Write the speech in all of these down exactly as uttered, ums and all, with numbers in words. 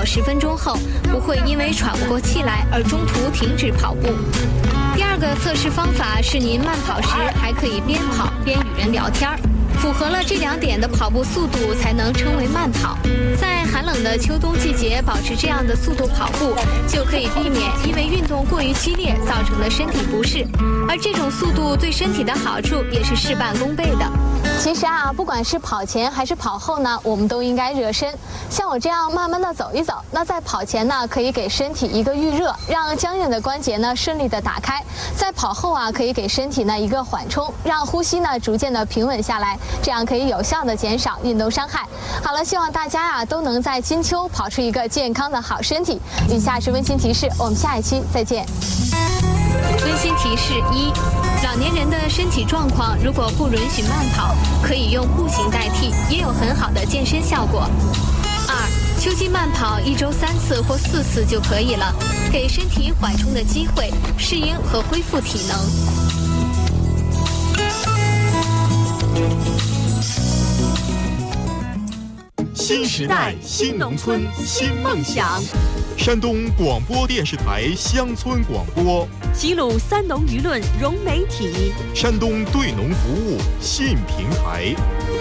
跑十分钟后，不会因为喘不过气来而中途停止跑步。第二个测试方法是您慢跑时还可以边跑边与人聊天儿。符合了这两点的跑步速度才能称为慢跑。在寒冷的秋冬季节，保持这样的速度跑步，就可以避免因为运动过于激烈造成的身体不适。而这种速度对身体的好处也是事半功倍的。其实啊，不管是跑前还是跑后呢，我们都应该热身。像我这样慢慢的走一走，那在跑前呢，可以给身体一个预热，让僵硬的关节呢顺利的打开；在跑后啊，可以给身体呢一个缓冲，让呼吸呢逐渐的平稳下来，这样可以有效的减少运动伤害。好了，希望大家啊都能在金秋跑出一个健康的好身体。以下是温馨提示，我们下一期再见。温馨提示一：老年人的身体状况如果不允许慢跑，可以用步行代替，也有很好的健身效果。二、秋季慢跑一周三次或四次就可以了，给身体缓冲的机会，适应和恢复体能。 新时代新农村新梦想。山东广播电视台乡村广播， 齐鲁三农舆论融媒体， 山东对农服务信平台。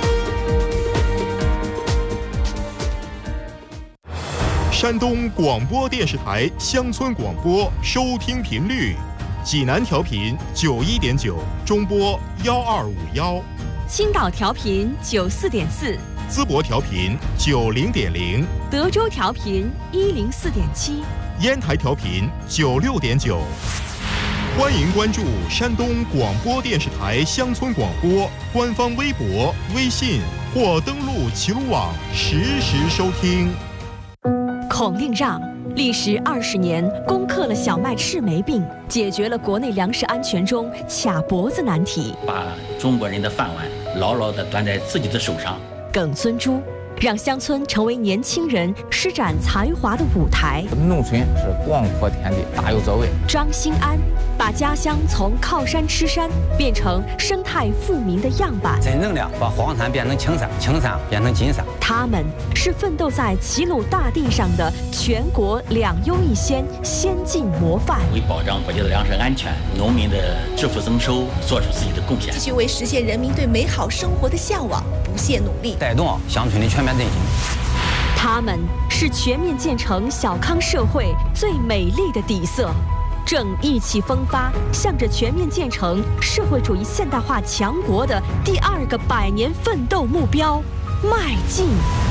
山东广播电视台乡村广播收听频率：济南调频九一点九，中波幺二五幺； 青岛调频九四点四。 淄博调频九零点零， 德州调频一零四点七， 烟台调频九六点九。欢迎关注山东广播电视台乡村广播官方微博、微信或登录齐鲁网实时收听。 孔令让历时二十年，攻克了小麦赤霉病，解决了国内粮食安全中卡脖子难题， 把中国人的饭碗牢牢地端在自己的手上。 耿孙洙让乡村成为年轻人施展才华的舞台。 农村是广阔天地，大有作为。 张兴安把家乡从靠山吃山变成生态富民的样板， 真正的把黄山变成青山，青山变成金山。 他们是奋斗在齐鲁大地上的全国两优一先先进模范， 为保障国家的粮食安全、农民的致富增收做出自己的贡献， 继续为实现人民对美好生活的向往不懈努力， 带动乡村的全面振兴。 他们是全面建成小康社会最美丽的底色，正意气风发，向着全面建成社会主义现代化强国的第二个百年奋斗目标迈进。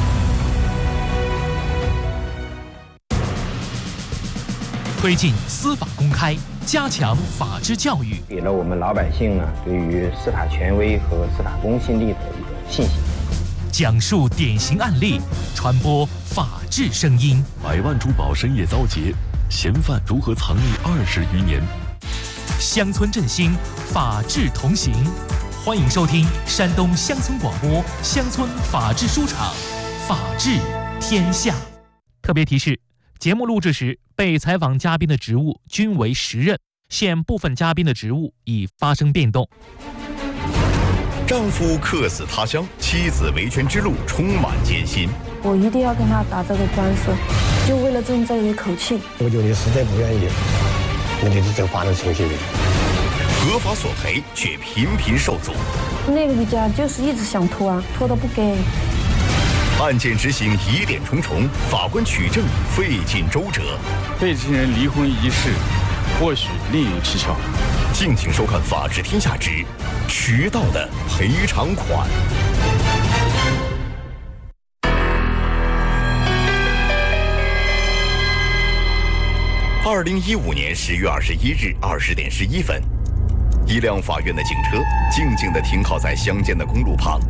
推进司法公开，加强法治教育， 给了我们老百姓呢对于司法权威和司法公信力的一个信心。 讲述典型案例，传播法治声音。 百万珠宝深夜遭劫，嫌犯如何藏匿二十余年？ 乡村振兴，法治同行。欢迎收听山东乡村广播乡村法治书场，法治天下。特别提示：节目录制时，被采访嘉宾的职务均为时任，现部分嘉宾的职务已发生变动。 丈夫客死他乡，妻子维权之路充满艰辛。 我一定要跟他打这个官司，就为了争这一口气。 我觉得实在不愿意，那就是走法律程序的。 合法索赔却频频受阻。 那个家就是一直想拖啊，拖到不给。 案件执行疑点重重，法官取证费尽周折。 被执行人离婚一事，或许另有蹊跷。 敬请收看《法治天下之迟到的赔偿款》。二零一五年十月二十一日二十点十一分，一辆法院的警车静静地停靠在乡间的公路旁。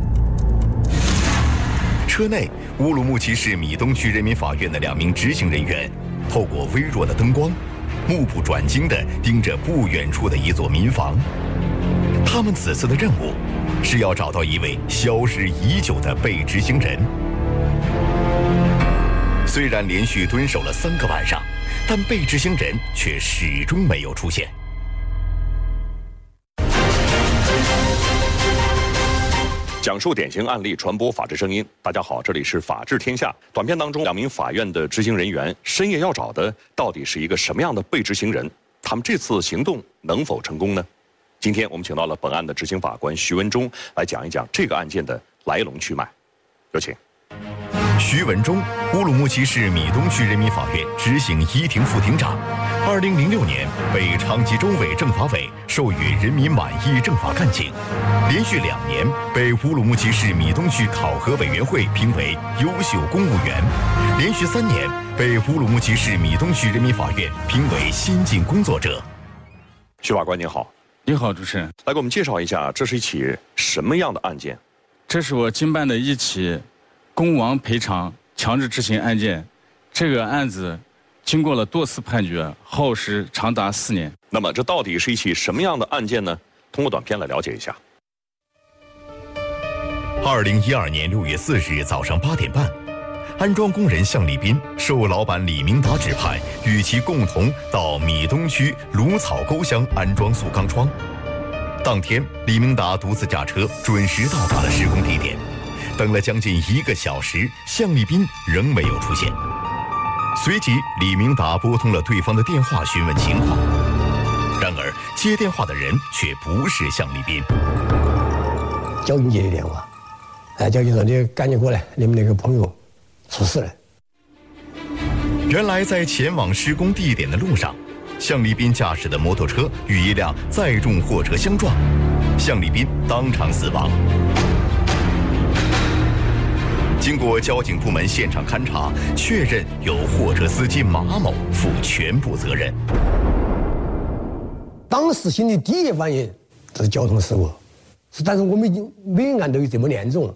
车内，乌鲁木齐市米东区人民法院的两名执行人员，透过微弱的灯光，目不转睛地盯着不远处的一座民房。他们此次的任务是要找到一位消失已久的被执行人。虽然连续蹲守了三个晚上，但被执行人却始终没有出现。 讲述典型案例，传播法治声音。大家好，这里是法治天下。短片当中，两名法院的执行人员深夜要找的到底是一个什么样的被执行人？他们这次行动能否成功呢？今天我们请到了本案的执行法官徐文忠来讲一讲这个案件的来龙去脉。有请。 徐文忠，乌鲁木齐市米东区人民法院执行一庭副庭长。二零零六年被长吉州委政法委授予人民满意政法干警，连续两年被乌鲁木齐市米东区考核委员会评为优秀公务员，连续三年被乌鲁木齐市米东区人民法院评为先进工作者。 徐法官您好。 你好，主持人。 来给我们介绍一下，这是一起什么样的案件？ 这是我经办的一起公亡赔偿强制执行案件，这个案子经过了多次判决，耗时长达四年。 那么这到底是一起什么样的案件呢？通过短片来了解一下。 二零一二年六月四日早上八点半，安装工人向立斌受老板李明达指派，与其共同到米东区芦草沟乡安装塑钢窗。当天，李明达独自驾车准时到达了施工地点，等了将近一个小时，向立斌仍没有出现。随即，李明达拨通了对方的电话询问情况，然而接电话的人却不是向立斌。 交警接的电话，哎，交警说你赶紧过来，你们那个朋友出事了。 原来在前往施工地点的路上，向立斌驾驶的摩托车与一辆载重货车相撞，向立斌当场死亡。经过交警部门现场勘查，确认由货车司机马某负全部责任。 当时心里第一反应这是交通事故，但是我们已经没按到这么严重。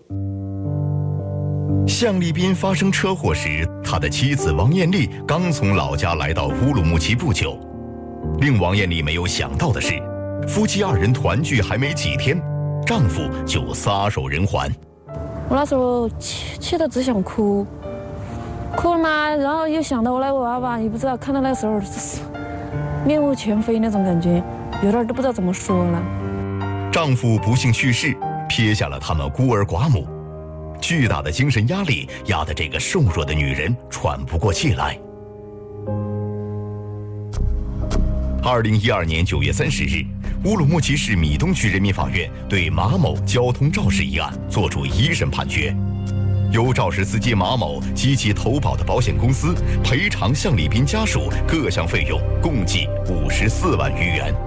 向立斌发生车祸时，他的妻子王艳丽刚从老家来到乌鲁木齐不久。令王艳丽没有想到的是，夫妻二人团聚还没几天，丈夫就撒手人寰。 我那时候气气得只想哭，哭了嘛，然后又想到我那个娃娃，也不知道看到那时候是面目全非那种感觉，有点都不知道怎么说了。 丈夫不幸去世，撇下了他们孤儿寡母，巨大的精神压力压得这个瘦弱的女人喘不过气来。二零一二年九月三十日，乌鲁木齐市米东区人民法院对马某交通肇事一案作出一审判决，由肇事司机马某及其投保的保险公司赔偿向立斌家属各项费用，共计五十四万余元。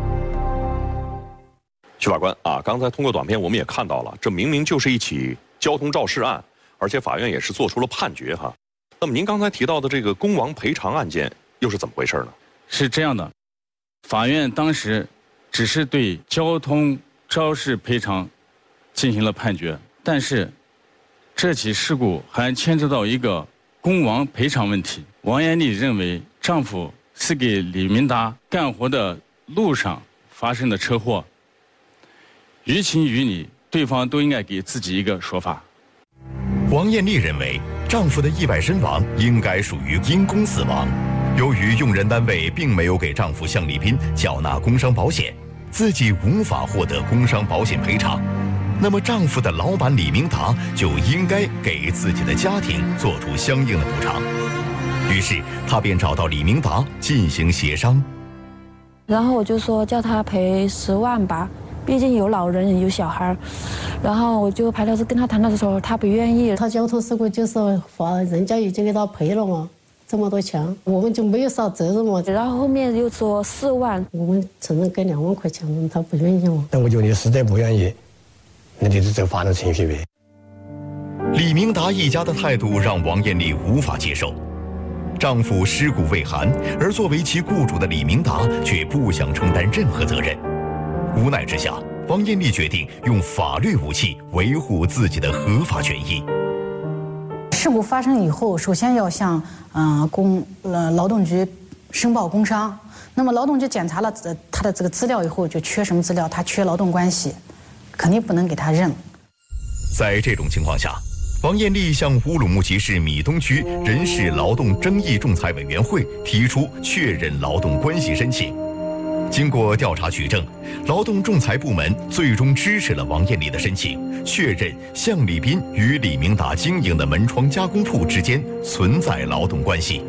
徐法官啊，刚才通过短片我们也看到了，这明明就是一起交通肇事案，而且法院也是做出了判决哈。那么您刚才提到的这个公亡赔偿案件又是怎么回事呢？ 是这样的，法院当时只是对交通肇事赔偿进行了判决，但是这起事故还牵扯到一个公亡赔偿问题。王艳丽认为丈夫是给李明达干活的路上发生的车祸，于情于理，对方都应该给自己一个说法。 王艳丽认为丈夫的意外身亡应该属于因公死亡，由于用人单位并没有给丈夫向立斌缴纳工伤保险，自己无法获得工伤保险赔偿，那么丈夫的老板李明达就应该给自己的家庭做出相应的补偿。于是她便找到李明达进行协商。 然后我就说叫他赔十万吧，毕竟有老人有小孩，然后我就排到是跟他谈的时候，他不愿意。 他交通事故就是法人家已经给他赔了嘛，这么多钱，我们就没有啥责任嘛。 然后后面又说四万， 我们只能给两万块钱，他不愿意嘛。 但我觉得你实在不愿意，那就是走法律程序呗。 李明达一家的态度让王艳丽无法接受。丈夫尸骨未寒，而作为其雇主的李明达却不想承担任何责任。无奈之下，王艳丽决定用法律武器维护自己的合法权益。 事故发生以后，首先要向嗯、呃、工呃劳动局申报工伤。那么劳动局检查了他的这个资料以后，就缺什么资料？他缺劳动关系，肯定不能给他认。 在这种情况下，王艳丽向乌鲁木齐市米东区人事劳动争议仲裁委员会提出确认劳动关系申请。 经过调查取证，劳动仲裁部门最终支持了王艳丽的申请，确认向礼斌与李明达经营的门窗加工铺之间存在劳动关系。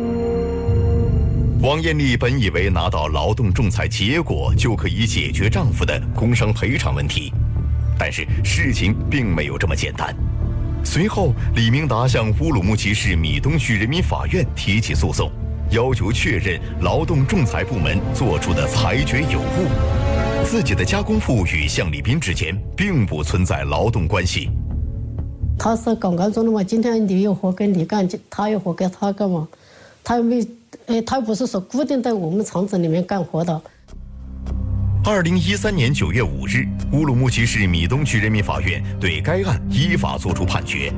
王艳丽本以为拿到劳动仲裁结果就可以解决丈夫的工伤赔偿问题，但是事情并没有这么简单。随后，李明达向乌鲁木齐市米东区人民法院提起诉讼，要求确认劳动仲裁部门作出的裁决有误，自己的加工铺与向礼斌之间并不存在劳动关系。 他是刚刚做的嘛，今天你有活跟你干，他有活跟他干嘛？他又没，哎，他不是说固定在我们厂子里面干活的。 二零一三年九月五日，乌鲁木齐市米东区人民法院对该案依法作出判决，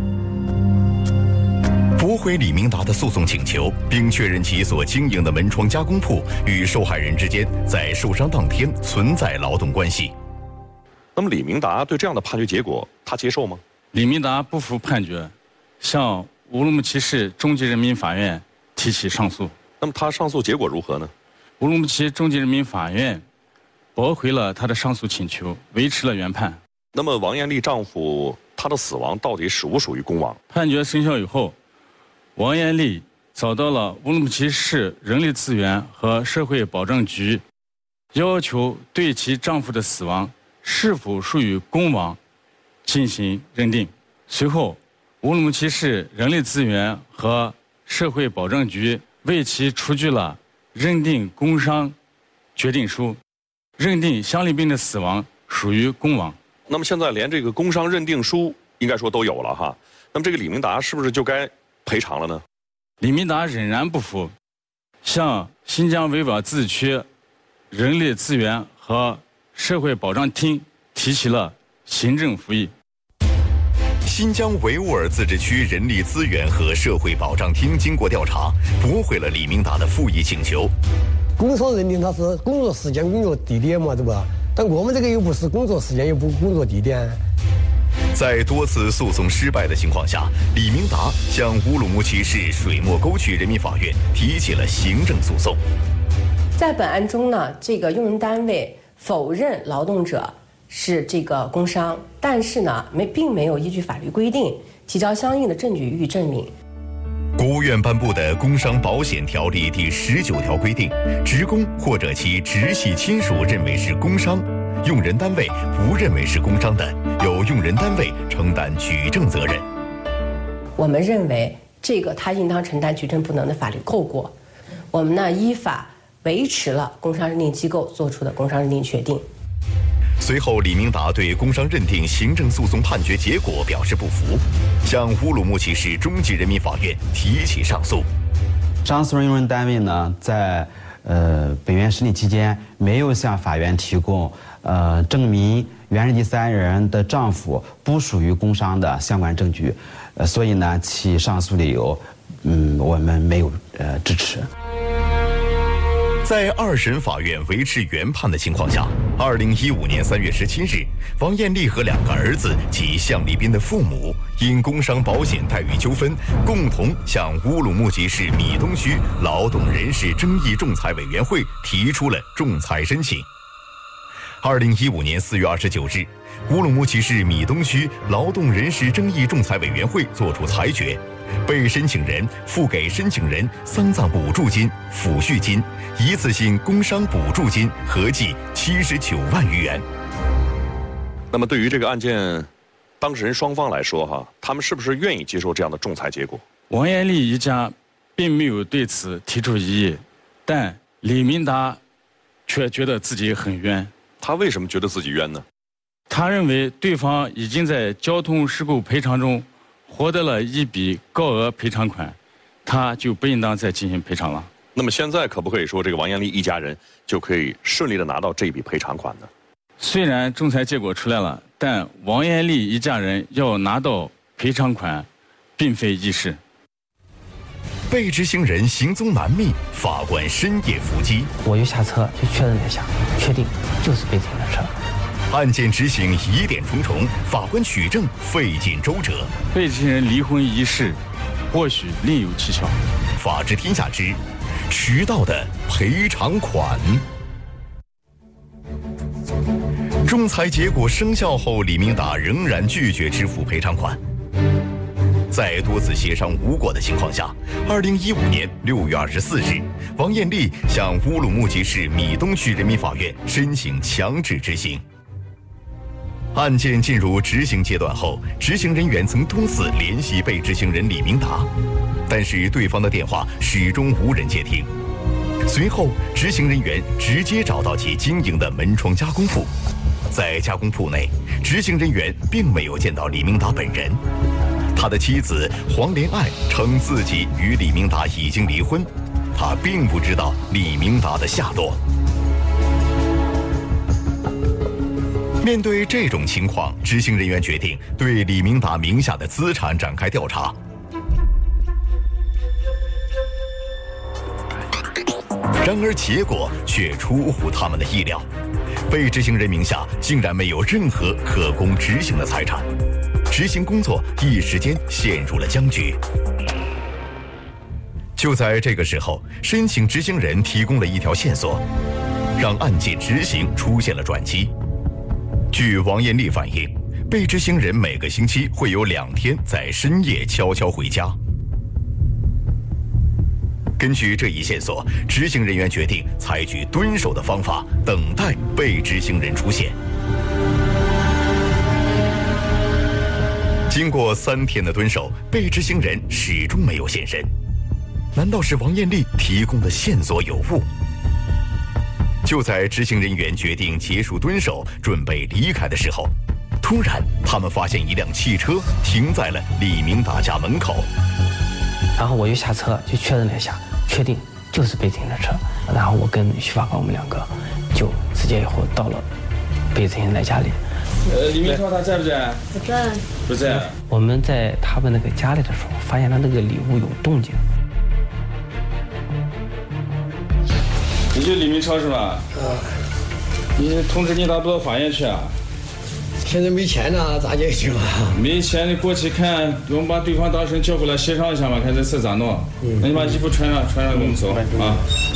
驳回李明达的诉讼请求，并确认其所经营的门窗加工铺与受害人之间在受伤当天存在劳动关系。 那么李明达对这样的判决结果，他接受吗？ 李明达不服判决，向乌鲁木齐市中级人民法院提起上诉。 那么他上诉结果如何呢？ 乌鲁木齐中级人民法院驳回了他的上诉请求，维持了原判。 那么王艳丽丈夫他的死亡到底属不属于公亡？ 判决生效以后，王艳丽找到了乌鲁木齐市人力资源和社会保障局，要求对其丈夫的死亡是否属于公亡进行认定。随后，乌鲁木齐市人力资源和社会保障局为其出具了认定工伤决定书，认定向礼斌的死亡属于公亡。 那么现在连这个工伤认定书应该说都有了哈，那么这个李明达是不是就该赔偿了呢？ 李明达仍然不服，向新疆维吾尔自治区人力资源和社会保障厅提起了行政复议。 新疆维吾尔自治区人力资源和社会保障厅经过调查，驳回了李明达的复议请求。 工伤认定它是工作时间、工作地点嘛，对吧？但我们这个又不是工作时间，又不是工作地点。 在多次诉讼失败的情况下，李明达向乌鲁木齐市水磨沟区人民法院提起了行政诉讼。 在本案中呢，这个用人单位否认劳动者是这个工伤，但是呢，没并没有依据法律规定提交相应的证据予以证明。 国务院颁布的《工伤保险条例》第十九条规定，职工或者其直系亲属认为是工伤，用人单位不认为是工伤的，由用人单位承担举证责任。 我们认为这个他应当承担举证不能的法律后果。我们呢依法维持了工伤认定机构作出的工伤认定决定。 随后，李明达对工伤认定行政诉讼判决结果表示不服，向乌鲁木齐市中级人民法院提起上诉。 上诉人用人单位呢，在呃本院审理期间没有向法院提供呃证明原始第三人的丈夫不属于工伤的相关证据，呃，所以呢，其上诉理由，嗯，我们没有呃支持。 在二审法院维持原判的情况下，二零一五年三月十七日，王艳丽和两个儿子及向礼斌的父母因工伤保险待遇纠纷，共同向乌鲁木齐市米东区劳动人事争议仲裁委员会提出了仲裁申请。二零一五年四月二十九日，乌鲁木齐市米东区劳动人事争议仲裁委员会作出裁决，被申请人付给申请人丧葬补助金、抚恤金、一次性工伤补助金合计七十九万余元。 那么，对于这个案件当事人双方来说，哈，他们是不是愿意接受这样的仲裁结果？ 王艳丽一家并没有对此提出异议，但李明达却觉得自己很冤。 他为什么觉得自己冤呢？ 他认为对方已经在交通事故赔偿中获得了一笔高额赔偿款，他就不应当再进行赔偿了。 那么现在可不可以说这个王艳丽一家人就可以顺利的拿到这笔赔偿款呢？ 虽然仲裁结果出来了，但王艳丽一家人要拿到赔偿款并非易事。 被执行人行踪难觅，法官深夜伏击。 我就下车就确认了一下，确定就是被踩的车。 案件执行疑点重重，法官取证费尽周折。 被执行人离婚一事，或许另有蹊跷。 法治天下之迟到的赔偿款。 仲裁结果生效后，李明达仍然拒绝支付赔偿款。在多次协商无果的情况下，二零一五年六月二十四日，王艳丽向乌鲁木齐市米东区人民法院申请强制执行。案件进入执行阶段后，执行人员曾多次联系被执行人李明达，但是对方的电话始终无人接听。随后，执行人员直接找到其经营的门窗加工铺，在加工铺内，执行人员并没有见到李明达本人。他的妻子黄连爱称自己与李明达已经离婚，他并不知道李明达的下落。面对这种情况，执行人员决定对李明达名下的资产展开调查。然而结果却出乎他们的意料，被执行人名下竟然没有任何可供执行的财产，执行工作一时间陷入了僵局。就在这个时候，申请执行人提供了一条线索，让案件执行出现了转机。据王艳丽反映，被执行人每个星期会有两天在深夜悄悄回家。根据这一线索，执行人员决定采取蹲守的方法，等待被执行人出现。经过三天的蹲守，被执行人始终没有现身。难道是王艳丽提供的线索有误？就在执行人员决定结束蹲守，准备离开的时候，突然他们发现一辆汽车停在了李明达家门口。 然后我就下车就确认了一下，确定就是被停的车。然后我跟徐法官我们两个就直接以后到了被执行人的家里。 呃，李明超他在不在？ 不在。 不在。 我们在他们那个家里的时候，发现他那个礼物有动静。 你就李明超是吧？ 啊。 你通知你咋不到法院去啊？ 现在没钱了，咋解决嘛？ 没钱你过去看，我们把对方当事人叫过来协商一下嘛，看这事咋弄。嗯。那你把衣服穿上，穿上跟我们走啊。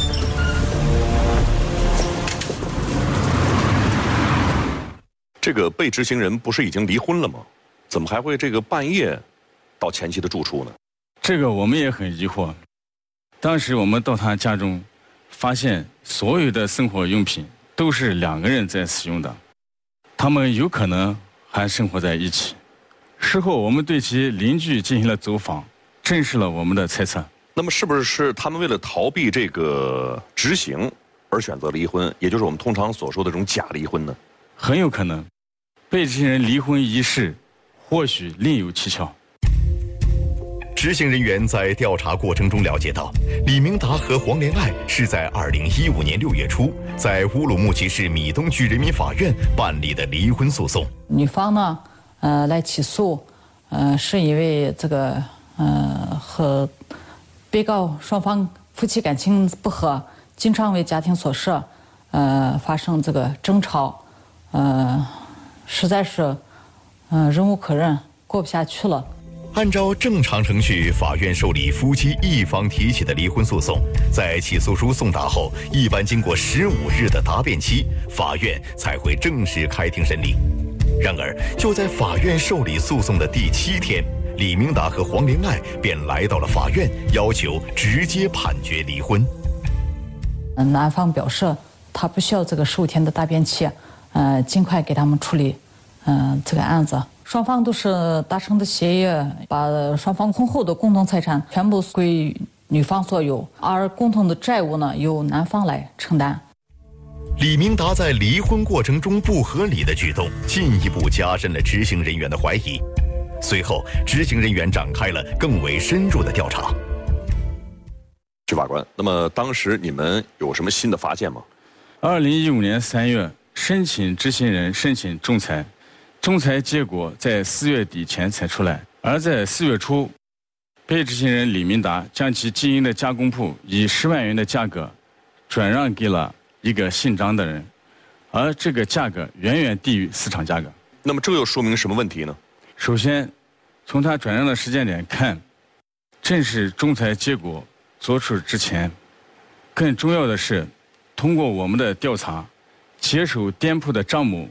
这个被执行人不是已经离婚了吗？怎么还会这个半夜到前妻的住处呢？ 这个我们也很疑惑。当时我们到他家中，发现所有的生活用品都是两个人在使用的，他们有可能还生活在一起。事后我们对其邻居进行了走访，证实了我们的猜测。 那么是不是是他们为了逃避这个执行而选择离婚，也就是我们通常所说的这种假离婚呢？ 很有可能，被执行人离婚一事或许另有蹊跷。 执行人员在调查过程中了解到，李明达和黄连爱是在二零一五年六月初，在乌鲁木齐市米东区人民法院办理的离婚诉讼。 女方呢，呃，来起诉，呃，是因为这个，呃，和被告双方夫妻感情不和，经常为家庭琐事，呃，发生这个争吵，呃，实在是，呃，忍无可忍，过不下去了。 按照正常程序，法院受理夫妻一方提起的离婚诉讼，在起诉书送达后，一般经过十五日的答辩期，法院才会正式开庭审理。然而，就在法院受理诉讼的第七天，李明达和黄连爱便来到了法院，要求直接判决离婚。 男方表示，他不需要这个十五天的答辩期，呃，尽快给他们处理，嗯、呃，这个案子。双方都是达成的协议，把双方婚后的共同财产全部归女方所有，而共同的债务呢由男方来承担。 李明达在离婚过程中不合理的举动，进一步加深了执行人员的怀疑。随后，执行人员展开了更为深入的调查。 徐法官，那么当时你们有什么新的发现吗？ 二零一五年三月，申请执行人申请仲裁。仲裁结果在四月底前才出来，而在四月初，被执行人李明达将其经营的加工铺以十万元的价格转让给了一个姓张的人，而这个价格远远低于市场价格。 那么这又说明什么问题呢？ 首先，从他转让的时间点看，正是仲裁结果作出之前。更重要的是，通过我们的调查，接手店铺的张某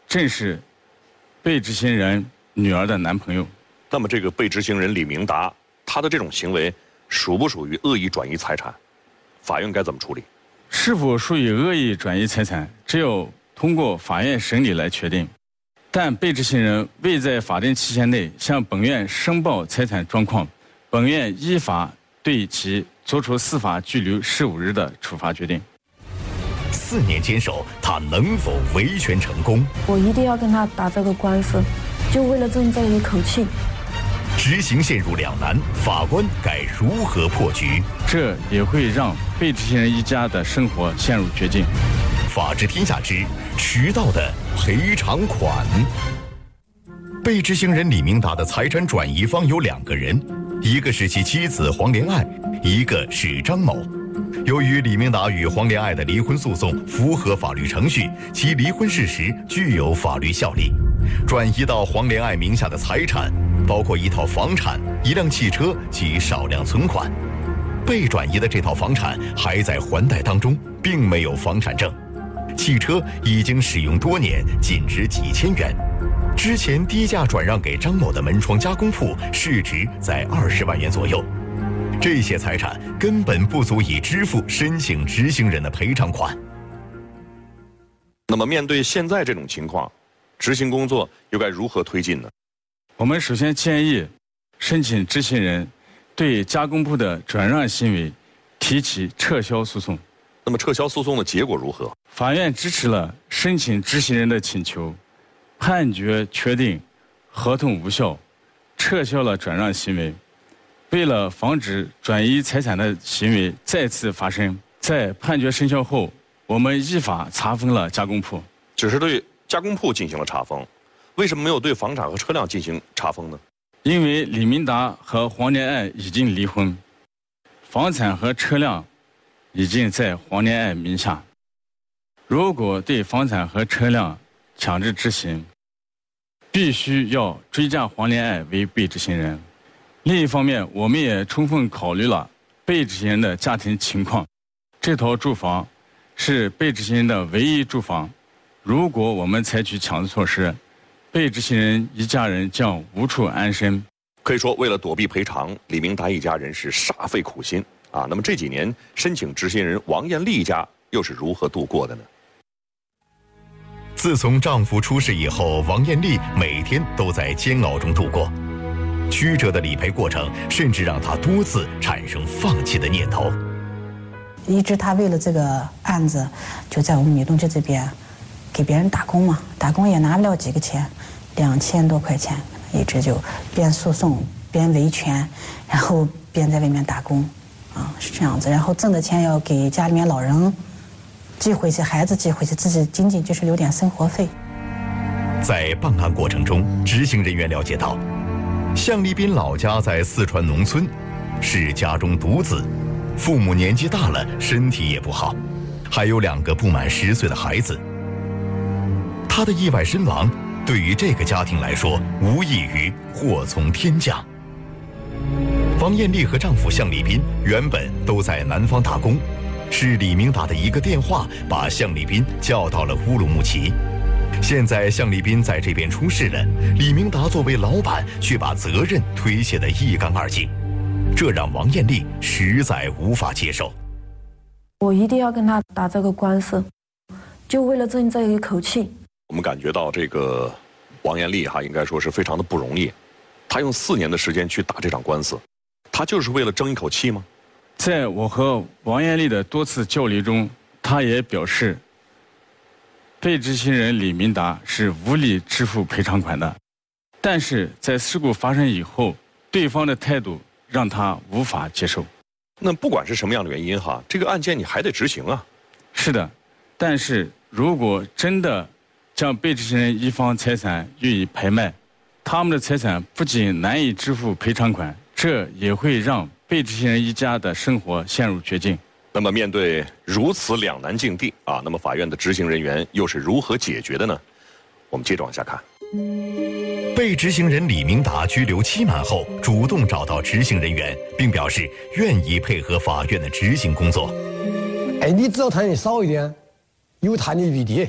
正是被执行人女儿的男朋友。 那么这个被执行人李明达，他的这种行为属不属于恶意转移财产？法院该怎么处理？ 是否属于恶意转移财产，只有通过法院审理来确定。但被执行人未在法定期限内向本院申报财产状况，本院依法对其作出司法拘留十五日的处罚决定。 四年坚守，他能否维权成功？ 我一定要跟他打这个官司，就为了争这一口气。 执行陷入两难，法官该如何破局？ 这也会让被执行人一家的生活陷入绝境。 法治天下之迟到的赔偿款。被执行人李明达的财产转移方有两个人，一个是其妻子黄连爱，一个是张某。由于李明达与黄连爱的离婚诉讼符合法律程序，其离婚事实具有法律效力。转移到黄连爱名下的财产包括一套房产、一辆汽车及少量存款。被转移的这套房产还在还贷当中，并没有房产证。汽车已经使用多年，仅值几千元。之前低价转让给张某的门窗加工铺，市值在二十万元左右。这些财产根本不足以支付申请执行人的赔偿款。 那么，面对现在这种情况，执行工作又该如何推进呢？ 我们首先建议申请执行人对加工铺的转让行为提起撤销诉讼。 那么撤销诉讼的结果如何？ 法院支持了申请执行人的请求，判决确定合同无效，撤销了转让行为。为了防止转移财产的行为再次发生，在判决生效后，我们依法查封了加工铺。 只是对加工铺进行了查封，为什么没有对房产和车辆进行查封呢？ 因为李明达和黄连爱已经离婚，房产和车辆已经在黄连爱名下。如果对房产和车辆强制执行，必须要追加黄连爱为被执行人。另一方面，我们也充分考虑了被执行人的家庭情况。这套住房是被执行人的唯一住房，如果我们采取强制措施，被执行人一家人将无处安身。 可以说，为了躲避赔偿，李明达一家人是煞费苦心啊。那么这几年，申请执行人王艳丽一家又是如何度过的呢？ 自从丈夫出事以后，王艳丽每天都在煎熬中度过。曲折的理赔过程，甚至让她多次产生放弃的念头。 一直她为了这个案子，就在我们米东区这边给别人打工嘛，打工也拿不了几个钱，两千多块钱，一直就边诉讼边维权，然后边在外面打工，啊，是这样子。然后挣的钱要给家里面老人寄回去，孩子寄回去，自己仅仅就是留点生活费。 在办案过程中，执行人员了解到，向立斌老家在四川农村，是家中独子，父母年纪大了，身体也不好，还有两个不满十岁的孩子。他的意外身亡，对于这个家庭来说，无异于祸从天降。王艳丽和丈夫向立斌原本都在南方打工，是李明达的一个电话把向立斌叫到了乌鲁木齐。现在向立斌在这边出事了，李明达作为老板却把责任推卸得一干二净，这让王艳丽实在无法接受。 我一定要跟他打这个官司，就为了争这一口气。 我们感觉到这个王艳丽哈，应该说是非常的不容易。她用四年的时间去打这场官司，她就是为了争一口气吗？ 在我和王艳丽的多次交流中，她也表示，被执行人李明达是无力支付赔偿款的，但是在事故发生以后，对方的态度让她无法接受。 那不管是什么样的原因哈，这个案件你还得执行啊。 是的，但是如果真的将被执行人一方财产予以拍卖，他们的财产不仅难以支付赔偿款，这也会让被执行人一家的生活陷入绝境。 那么面对如此两难境地啊，那么法院的执行人员又是如何解决的呢？我们接着往下看。 被执行人李明达拘留期满后，主动找到执行人员，并表示愿意配合法院的执行工作。 哎，你只要贪的少一点，有贪的余地，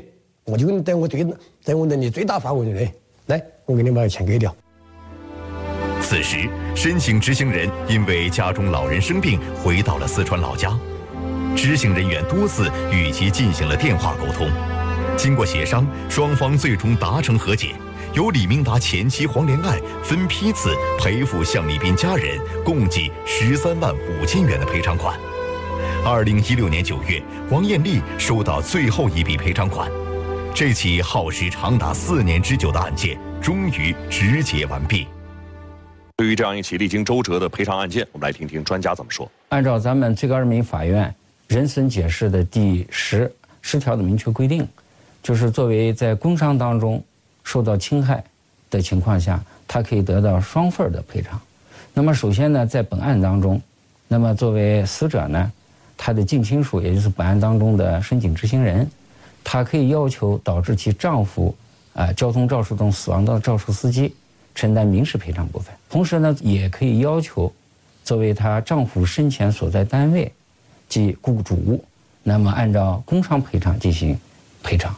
我就在我最在我能力最大范围内，来，我给你把钱给掉。 此时，申请执行人因为家中老人生病，回到了四川老家。执行人员多次与其进行了电话沟通，经过协商，双方最终达成和解，由李明达前妻黄连爱分批次赔付向立斌家人共计十三万五千元的赔偿款。二零一六年九月，王艳丽收到最后一笔赔偿款。这起耗时长达四年之久的案件终于执结完毕。 对于这样一起历经周折的赔偿案件，我们来听听专家怎么说。 按照咱们最高人民法院人审解释的第十十条的明确规定，就是作为在工伤当中受到侵害的情况下，他可以得到双份的赔偿。那么首先呢，在本案当中，那么作为死者呢，他的近亲属，也就是本案当中的申请执行人，他可以要求导致其丈夫啊、呃、交通肇事中死亡的肇事司机承担民事赔偿部分。同时呢，也可以要求作为她丈夫生前所在单位即雇主，那么按照工伤赔偿进行赔偿。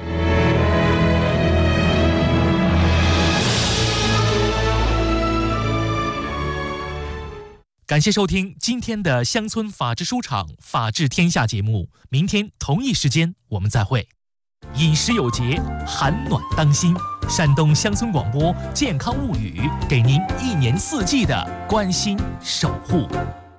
感谢收听今天的乡村法制书场法治天下节目，明天同一时间我们再会。饮食有节，寒暖当心。山东乡村广播健康物语，给您一年四季的关心守护。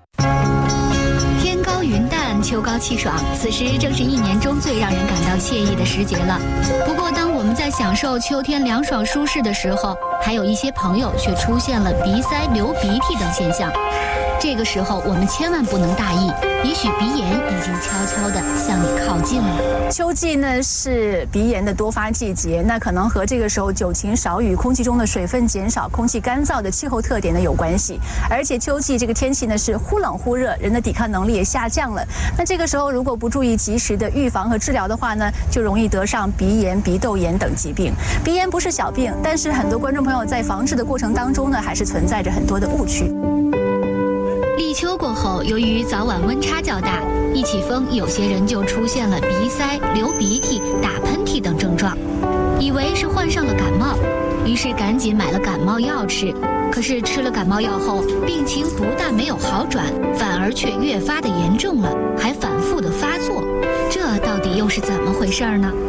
天高云淡，秋高气爽，此时正是一年中最让人感到惬意的时节了。不过，当我们在享受秋天凉爽舒适的时候，还有一些朋友却出现了鼻塞、流鼻涕等现象。这个时候，我们千万不能大意，也许鼻炎已经悄悄地向你靠近了。 秋季呢是鼻炎的多发季节，那可能和这个时候酒晴少雨、空气中的水分减少、空气干燥的气候特点呢有关系。而且秋季这个天气呢是忽冷忽热，人的抵抗能力也下降了。那这个时候如果不注意及时的预防和治疗的话呢，就容易得上鼻炎、鼻窦炎等疾病。鼻炎不是小病，但是很多观众朋友在防治的过程当中呢，还是存在着很多的误区。 立秋过后，由于早晚温差较大，一起风，有些人就出现了鼻塞、流鼻涕、打喷嚏等症状，以为是患上了感冒，于是赶紧买了感冒药吃。可是吃了感冒药后，病情不但没有好转，反而却越发的严重了，还反复的发作。这到底又是怎么回事呢？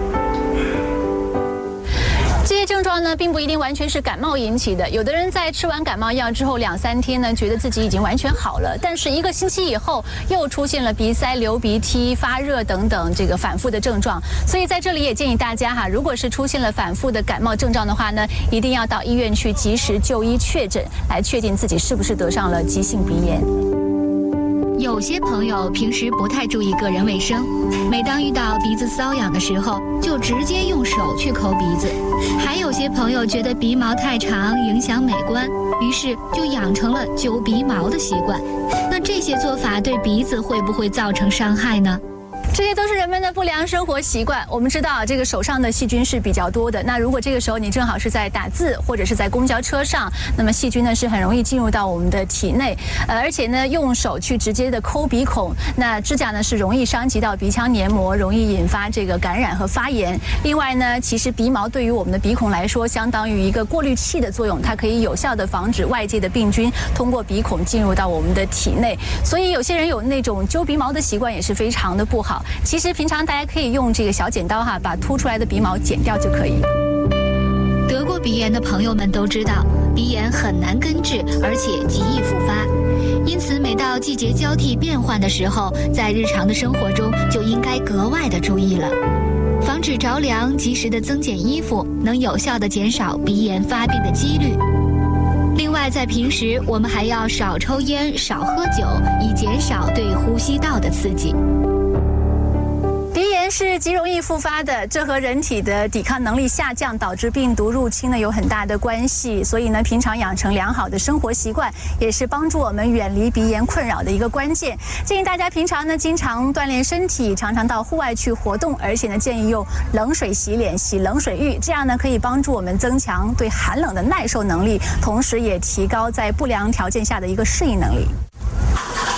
这些症状呢，并不一定完全是感冒引起的。有的人在吃完感冒药之后两三天呢，觉得自己已经完全好了，但是一个星期以后又出现了鼻塞、流鼻涕、发热等等这个反复的症状。所以在这里也建议大家哈，如果是出现了反复的感冒症状的话呢，一定要到医院去及时就医确诊，来确定自己是不是得上了急性鼻炎。 有些朋友平时不太注意个人卫生，每当遇到鼻子瘙痒的时候，就直接用手去抠鼻子。还有些朋友觉得鼻毛太长影响美观，于是就养成了揪鼻毛的习惯。那这些做法对鼻子会不会造成伤害呢？ 这些都是人们的不良生活习惯。我们知道这个手上的细菌是比较多的，那如果这个时候你正好是在打字或者是在公交车上，那么细菌呢是很容易进入到我们的体内，呃，而且呢用手去直接的抠鼻孔，那指甲呢是容易伤及到鼻腔黏膜，容易引发这个感染和发炎。另外呢，其实鼻毛对于我们的鼻孔来说，相当于一个过滤器的作用，它可以有效的防止外界的病菌通过鼻孔进入到我们的体内。所以有些人有那种揪鼻毛的习惯也是非常的不好。其实平常大家可以用这个小剪刀哈，把凸出来的鼻毛剪掉就可以了。 得过鼻炎的朋友们都知道，鼻炎很难根治，而且极易复发。因此，每到季节交替变换的时候，在日常的生活中就应该格外的注意了，防止着凉，及时的增减衣服，能有效的减少鼻炎发病的几率。另外，在平时我们还要少抽烟、少喝酒，以减少对呼吸道的刺激。 鼻炎是极容易复发的，这和人体的抵抗能力下降导致病毒入侵呢有很大的关系。所以呢，平常养成良好的生活习惯，也是帮助我们远离鼻炎困扰的一个关键。建议大家平常呢经常锻炼身体，常常到户外去活动，而且呢建议用冷水洗脸、洗冷水浴，这样呢可以帮助我们增强对寒冷的耐受能力，同时也提高在不良条件下的一个适应能力。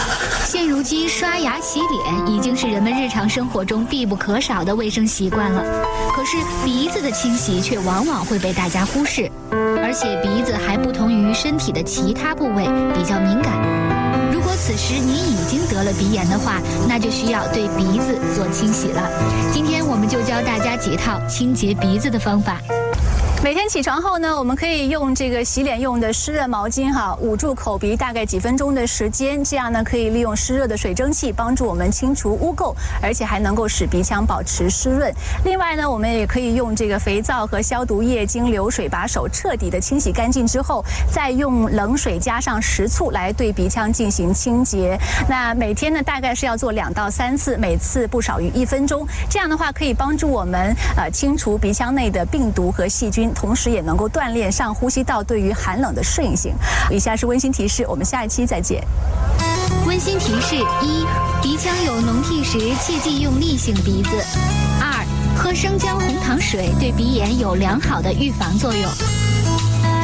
现如今，刷牙洗脸已经是人们日常生活中必不可少的卫生习惯了。可是鼻子的清洗却往往会被大家忽视，而且鼻子还不同于身体的其他部位，比较敏感。如果此时你已经得了鼻炎的话，那就需要对鼻子做清洗了。今天我们就教大家几套清洁鼻子的方法。 每天起床后呢，我们可以用这个洗脸用的湿热毛巾哈，捂住口鼻大概几分钟的时间，这样呢可以利用湿热的水蒸气帮助我们清除污垢，而且还能够使鼻腔保持湿润。另外呢，我们也可以用这个肥皂和消毒液经流水把手彻底的清洗干净之后，再用冷水加上食醋来对鼻腔进行清洁。那每天呢大概是要做两到三次，每次不少于一分钟。这样的话可以帮助我们呃清除鼻腔内的病毒和细菌。同时也能够锻炼上呼吸道对于寒冷的适应性。以下是温馨提示，我们下一期再见。 温馨提示：一、鼻腔有脓涕时，切忌用逆性鼻子；二、喝生姜红糖水对鼻炎有良好的预防作用。